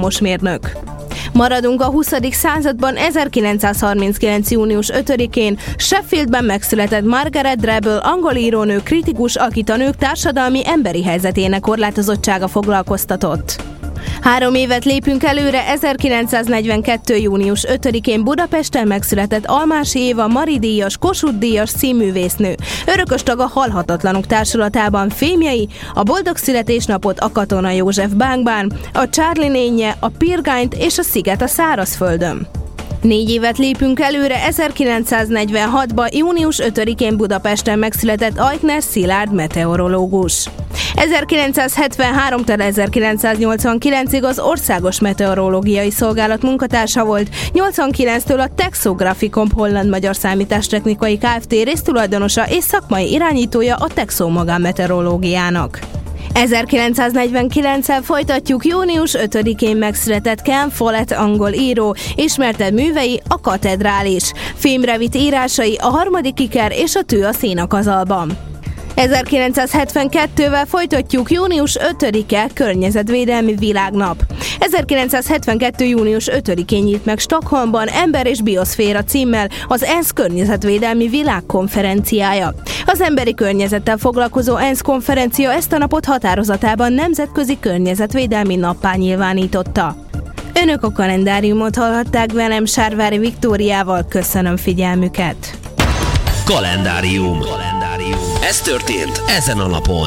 villamosmérnök. Maradunk a 20. században, 1939. június 5-én Sheffieldben megszületett Margaret Drabble, angol írónő, kritikus, akit a nők társadalmi emberi helyzetének korlátozottsága foglalkoztatott. 3 évet lépünk előre, 1942. június 5-én Budapesten megszületett Almási Éva, Mari-díjas, Kossuth-díjas színművésznő. Örökös tag a Halhatatlanok Társulatában, filmjei: a Boldog születésnapot, a Katona József bánkban, a Charlie nénye, a Pirgányt és a Sziget a szárazföldön. 4 évet lépünk előre, 1946-ban, június 5-én Budapesten megszületett Aigner Szilárd meteorológus. 1973-től 1989-ig az Országos Meteorológiai Szolgálat munkatársa volt, 89-től a Texographicom holland-magyar számítástechnikai Kft. Résztulajdonosa és szakmai irányítója a Texo magánmeteorológiának. 1949-el folytatjuk, június 5-én megszületett Ken Follett, angol író, ismertebb művei: a Katedrális, filmre vitt írásai: a Harmadik iker és a Tű a szénakazalban. 1972-vel folytatjuk, június 5-e Környezetvédelmi Világnap. 1972. június 5-én nyílt meg Stockholmban Ember és Bioszféra címmel az ENSZ Környezetvédelmi Világkonferenciája. Az emberi környezettel foglalkozó ENSZ konferencia ezt a napot határozatában Nemzetközi Környezetvédelmi Nappá nyilvánította. Önök a kalendáriumot hallhatták velem, Sárvári Viktóriával. Köszönöm figyelmüket! Kalendárium. Ez történt ezen a napon.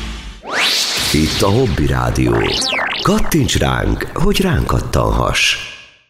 Itt a Hobby Rádió. Kattints ránk, hogy ránk kattanhass.